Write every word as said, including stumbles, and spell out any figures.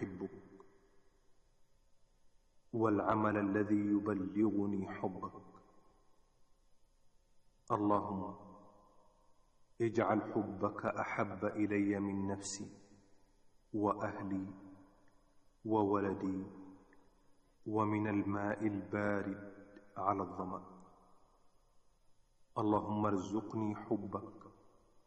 يحبك، والعمل الذي يبلغني حبك. اللهم اجعل حبك أحب إلي من نفسي وأهلي وولدي ومن الماء البارد على الظمأ. اللهم ارزقني حبك